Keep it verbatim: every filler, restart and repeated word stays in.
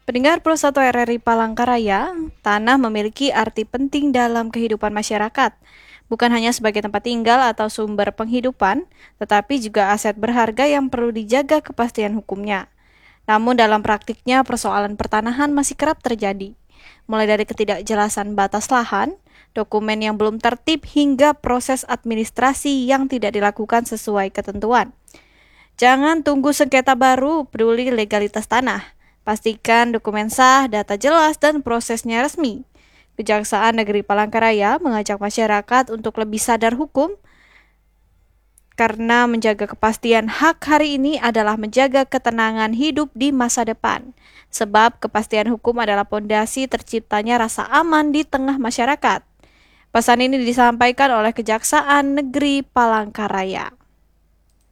Pendengar Pro satu R R I Palangkaraya, tanah memiliki arti penting dalam kehidupan masyarakat. Bukan hanya sebagai tempat tinggal atau sumber penghidupan, tetapi juga aset berharga yang perlu dijaga kepastian hukumnya. Namun dalam praktiknya persoalan pertanahan masih kerap terjadi. Mulai dari ketidakjelasan batas lahan, dokumen yang belum tertib hingga proses administrasi yang tidak dilakukan sesuai ketentuan. Jangan tunggu sengketa baru, peduli legalitas tanah. Pastikan dokumen sah, data jelas, dan prosesnya resmi. Kejaksaan Negeri Palangkaraya mengajak masyarakat untuk lebih sadar hukum karena menjaga kepastian hak hari ini adalah menjaga ketenangan hidup di masa depan. Sebab kepastian hukum adalah pondasi terciptanya rasa aman di tengah masyarakat. Pesan ini disampaikan oleh Kejaksaan Negeri Palangkaraya.